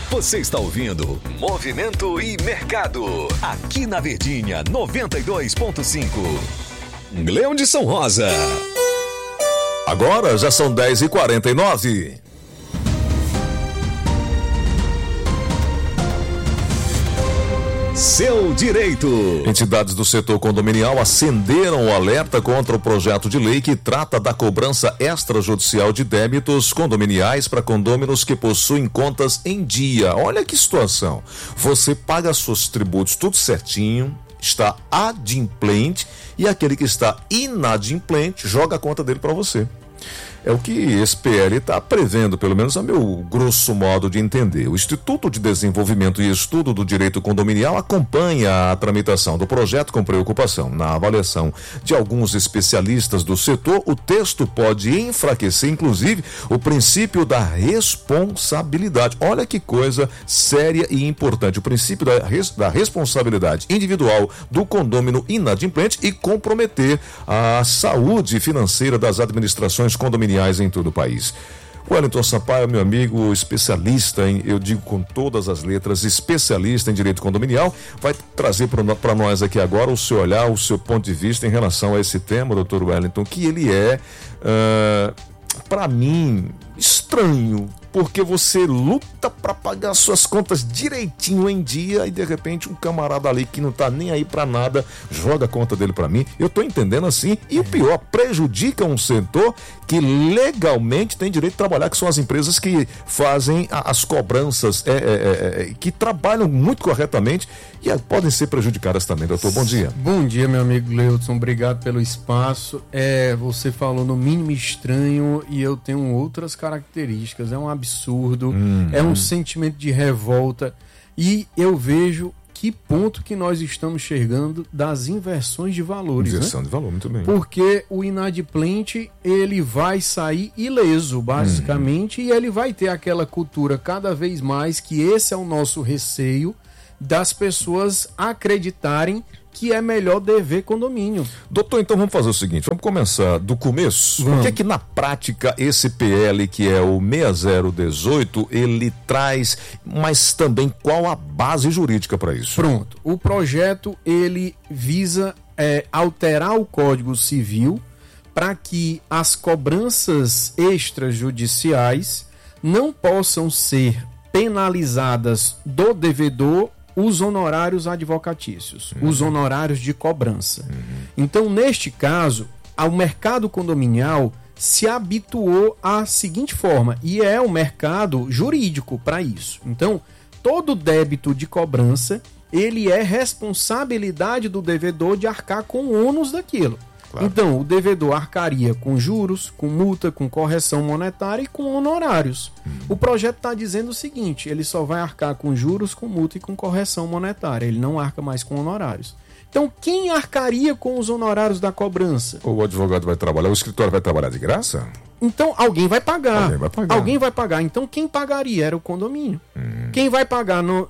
Você está ouvindo Movimento e Mercado, aqui na Verdinha 92.5. Leão de São Rosa. Agora já são 10h49. Seu direito. Entidades do setor condominial acenderam o alerta contra o projeto de lei que trata da cobrança extrajudicial de débitos condominiais para condôminos que possuem contas em dia. Olha que situação. Você paga seus tributos tudo certinho, está adimplente, e aquele que está inadimplente joga a conta dele para você. É o que esse PL está prevendo, pelo menos a meu grosso modo de entender. O Instituto de Desenvolvimento e Estudo do Direito Condominial acompanha a tramitação do projeto com preocupação. Na avaliação de alguns especialistas do setor, o texto pode enfraquecer, inclusive, o princípio da responsabilidade. Olha que coisa séria e importante. O princípio da responsabilidade individual do condômino inadimplente e comprometer a saúde financeira das administrações condominiais em todo o país. Wellington Sampaio, meu amigo, especialista eu digo com todas as letras, especialista em direito condominial, vai trazer para nós aqui agora o seu olhar, o seu ponto de vista em relação a esse tema, doutor Wellington, que ele é, para mim, estranho, porque você luta para pagar suas contas direitinho em dia e de repente um camarada ali que não tá nem aí para nada joga a conta dele para mim. Eu tô entendendo assim, e o pior, prejudica um setor que legalmente tem direito de trabalhar, que são as empresas que fazem as cobranças, que trabalham muito corretamente e podem ser prejudicadas também. Doutor, bom dia. Bom dia, meu amigo Leudson, obrigado pelo espaço. Você falou no mínimo estranho e eu tenho outras características. É um absurdo, é um sentimento de revolta, e eu vejo que ponto que nós estamos chegando das inversões de valores. Inversão, né? De valor, muito bem. Porque o inadimplente, ele vai sair ileso, basicamente, e ele vai ter aquela cultura cada vez mais, que esse é o nosso receio, das pessoas acreditarem que é melhor dever condomínio. Doutor, então vamos fazer o seguinte, vamos começar do começo. O que é que na prática esse PL, que é o 6018, ele traz, mas também qual a base jurídica para isso? Pronto, o projeto ele visa alterar o Código Civil para que as cobranças extrajudiciais não possam ser penalizadas do devedor os honorários advocatícios, os honorários de cobrança. Então, neste caso, o mercado condominial se habituou à seguinte forma, e é um mercado jurídico para isso. Então, todo débito de cobrança, ele é responsabilidade do devedor de arcar com o ônus daquilo. Claro. Então, o devedor arcaria com juros, com multa, com correção monetária e com honorários. O projeto está dizendo o seguinte, ele só vai arcar com juros, com multa e com correção monetária. Ele não arca mais com honorários. Então, quem arcaria com os honorários da cobrança? O advogado vai trabalhar, o escritório vai trabalhar de graça? Então, alguém vai pagar. Alguém vai pagar. Então, quem pagaria era o condomínio. Quem vai pagar no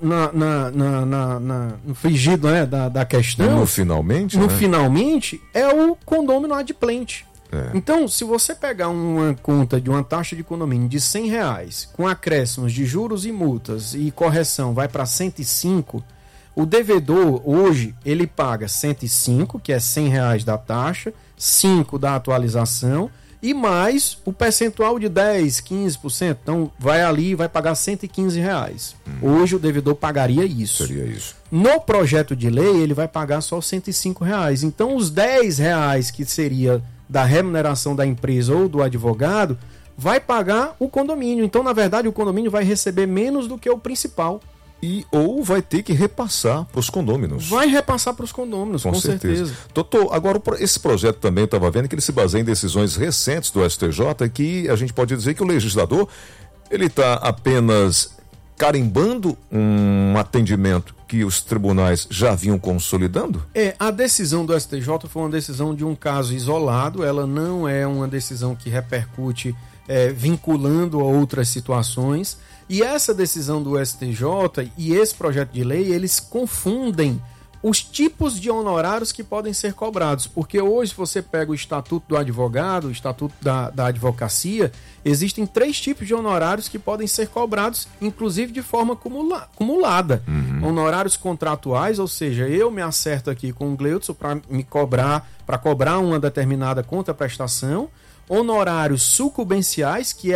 frigido, né, da questão... No finalmente? No finalmente, é o condômino adimplente. Então, se você pegar uma conta de uma taxa de condomínio de R$100, com acréscimos de juros e multas e correção vai para 105, o devedor, hoje, ele paga 105, que é R$100 da taxa, 5 da atualização, e mais o percentual de 10%, 15%. Então, vai ali e vai pagar R$115. Hoje, o devedor pagaria isso. Seria isso. No projeto de lei, ele vai pagar só R$105. Então, os R$10 que seria da remuneração da empresa ou do advogado, vai pagar o condomínio. Então, na verdade, o condomínio vai receber menos do que o principal. Ou vai ter que repassar para os condôminos. Vai repassar para os condôminos, com certeza. Doutor, agora esse projeto também estava vendo que ele se baseia em decisões recentes do STJ, que a gente pode dizer que o legislador ele está apenas carimbando um atendimento que os tribunais já vinham consolidando? A decisão do STJ foi uma decisão de um caso isolado, ela não é uma decisão que repercute vinculando a outras situações. E essa decisão do STJ e esse projeto de lei, eles confundem os tipos de honorários que podem ser cobrados, porque hoje você pega o Estatuto do Advogado, o Estatuto da Advocacia, existem 3 tipos de honorários que podem ser cobrados, inclusive de forma acumulada. Honorários contratuais, ou seja, eu me acerto aqui com o Gleudson para cobrar uma determinada contraprestação. Honorários sucumbenciais, que é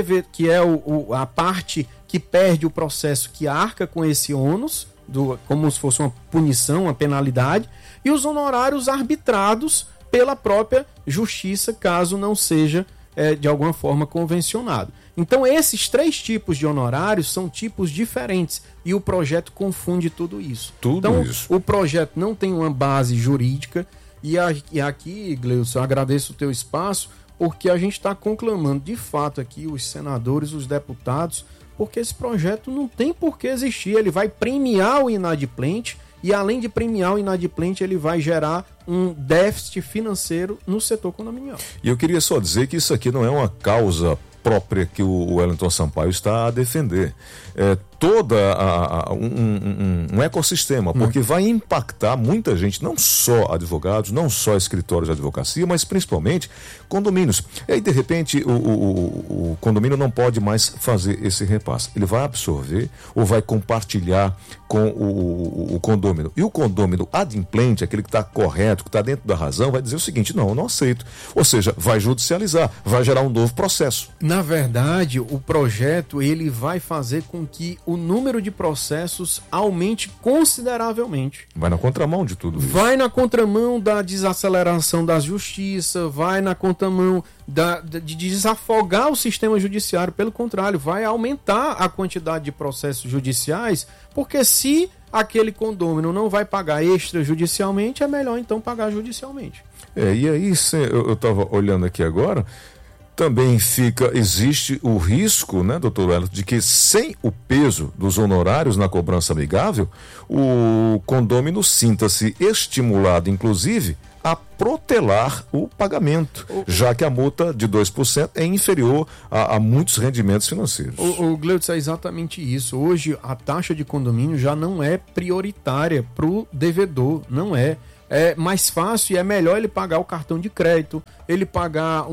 a parte que perde o processo, que arca com esse ônus, como se fosse uma punição, uma penalidade, e os honorários arbitrados pela própria justiça, caso não seja de alguma forma convencionado. Então esses 3 tipos de honorários são tipos diferentes e o projeto confunde tudo isso. O projeto não tem uma base jurídica e aqui, Gleudson, eu agradeço o teu espaço, porque a gente está conclamando de fato aqui os senadores, os deputados, porque esse projeto não tem por que existir. Ele vai premiar o inadimplente e, além de premiar o inadimplente, ele vai gerar um déficit financeiro no setor condominial. E eu queria só dizer que isso aqui não é uma causa própria que o Wellington Sampaio está a defender. É toda um ecossistema, porque vai impactar muita gente, não só advogados, não só escritórios de advocacia, mas principalmente condomínios. E aí, de repente, o condomínio não pode mais fazer esse repasse. Ele vai absorver ou vai compartilhar com o condômino. E o condômino adimplente, aquele que está correto, que está dentro da razão, vai dizer o seguinte: não, eu não aceito. Ou seja, vai judicializar, vai gerar um novo processo. Na verdade, o projeto ele vai fazer com que o número de processos aumente consideravelmente. Vai na contramão de tudo isso. Vai na contramão da desaceleração da justiça, vai na contramão de desafogar o sistema judiciário. Pelo contrário, vai aumentar a quantidade de processos judiciais, porque se aquele condômino não vai pagar extrajudicialmente, é melhor então pagar judicialmente. E aí, eu estava olhando aqui agora, também existe o risco, né, doutor Wellington, de que sem o peso dos honorários na cobrança amigável, o condômino sinta-se estimulado, inclusive, a protelar o pagamento, já que a multa de 2% é inferior a muitos rendimentos financeiros. O Gleudson, é exatamente isso. Hoje, a taxa de condomínio já não é prioritária para o devedor, não é. É mais fácil e é melhor ele pagar o cartão de crédito, ele pagar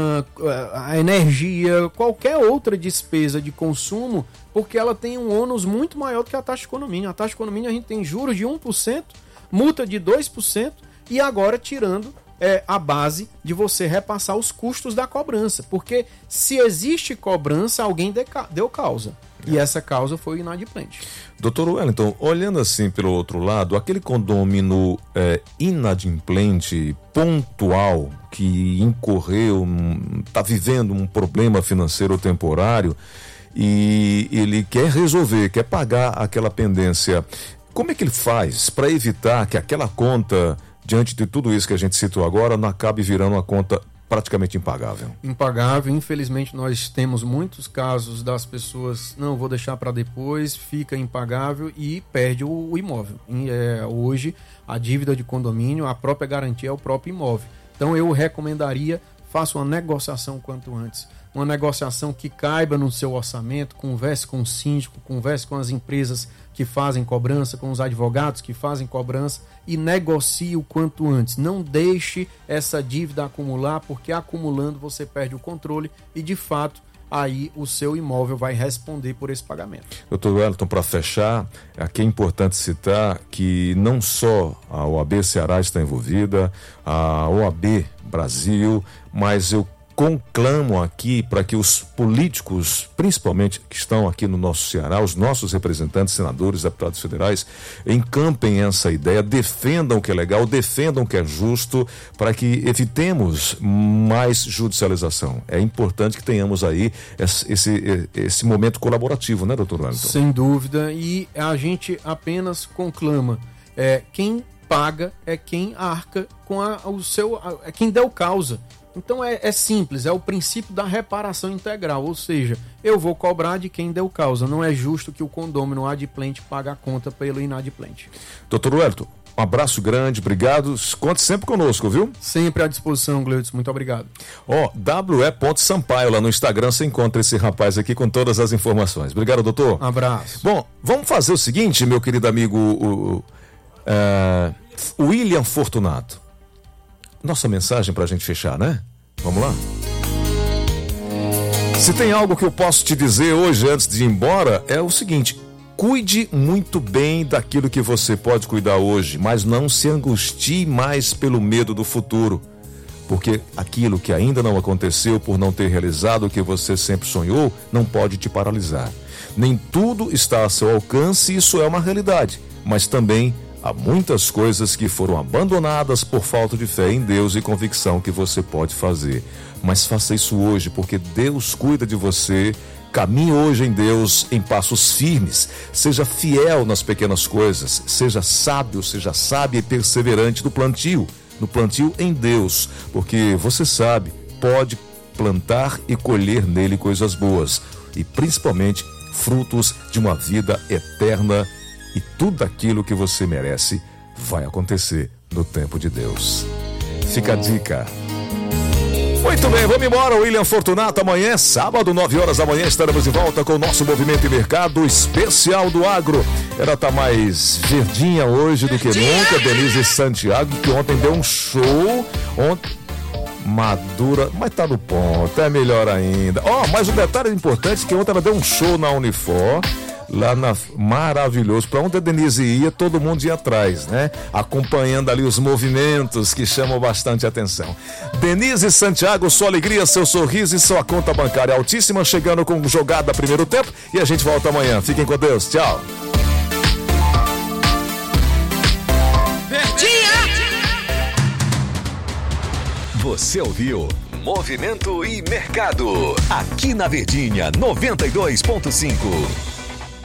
a energia, qualquer outra despesa de consumo, porque ela tem um ônus muito maior do que a taxa de condomínio. A taxa de condomínio a gente tem juros de 1%, multa de 2% e agora tirando a base de você repassar os custos da cobrança, porque se existe cobrança, alguém deu causa. E essa causa foi o inadimplente. Doutor Wellington, olhando assim pelo outro lado, aquele condômino inadimplente, pontual, que incorreu, está vivendo um problema financeiro temporário e ele quer resolver, quer pagar aquela pendência, como é que ele faz para evitar que aquela conta, diante de tudo isso que a gente citou agora, não acabe virando uma conta praticamente impagável? Impagável. Infelizmente nós temos muitos casos das pessoas, não, vou deixar para depois, fica impagável e perde o imóvel. Hoje a dívida de condomínio, a própria garantia é o próprio imóvel. Então eu recomendaria, faça uma negociação quanto antes. Uma negociação que caiba no seu orçamento, converse com o síndico, converse com as empresas que fazem cobrança, com os advogados que fazem cobrança e negocie o quanto antes. Não deixe essa dívida acumular, porque acumulando você perde o controle e, de fato, aí o seu imóvel vai responder por esse pagamento. Doutor Wellington, para fechar, aqui é importante citar que não só a OAB Ceará está envolvida, a OAB Brasil, mas eu conclamo aqui para que os políticos, principalmente que estão aqui no nosso Ceará, os nossos representantes, senadores, deputados federais, encampem essa ideia, defendam o que é legal, defendam o que é justo, para que evitemos mais judicialização. É importante que tenhamos aí esse momento colaborativo, né, doutor Wellington? Sem dúvida, e a gente apenas conclama, quem paga é quem arca com é quem deu causa. Então é simples, é o princípio da reparação integral, ou seja, eu vou cobrar de quem deu causa, não é justo que o condômino adimplente pague a conta pelo inadimplente. Doutor Wellington, um abraço grande, obrigado, conte sempre conosco, viu? Sempre à disposição, Gleudson, muito obrigado. W.Sampaio, lá no Instagram você encontra esse rapaz aqui com todas as informações. Obrigado, doutor. Um abraço. Bom, vamos fazer o seguinte, meu querido amigo William Fortunato. Nossa mensagem para a gente fechar, né? Vamos lá? Se tem algo que eu posso te dizer hoje antes de ir embora, é o seguinte: cuide muito bem daquilo que você pode cuidar hoje, mas não se angustie mais pelo medo do futuro, porque aquilo que ainda não aconteceu por não ter realizado o que você sempre sonhou, não pode te paralisar. Nem tudo está a seu alcance, isso é uma realidade, mas também há muitas coisas que foram abandonadas por falta de fé em Deus e convicção que você pode fazer. Mas faça isso hoje, porque Deus cuida de você. Caminhe hoje em Deus em passos firmes. Seja fiel nas pequenas coisas. Seja sábio, seja sábia e perseverante no plantio em Deus, porque você sabe, pode plantar e colher nele coisas boas e principalmente frutos de uma vida eterna. E tudo aquilo que você merece vai acontecer no tempo de Deus. Fica a dica. Muito bem, vamos embora, William Fortunato. Amanhã, sábado, 9 horas da manhã, estaremos de volta com o nosso Movimento e Mercado especial do agro. Ela está mais verdinha hoje do que nunca. Denise Santiago, que ontem deu um show. Madura, mas tá no ponto, é melhor ainda. Mas um detalhe importante é que ontem ela deu um show na Unifor. Maravilhoso. Para onde a Denise ia, todo mundo ia atrás, né? Acompanhando ali os movimentos que chamam bastante atenção. Denise Santiago, sua alegria, seu sorriso e sua conta bancária altíssima, chegando com jogada primeiro tempo. E a gente volta amanhã. Fiquem com Deus. Tchau. Você ouviu Movimento e Mercado, aqui na Verdinha 92.5.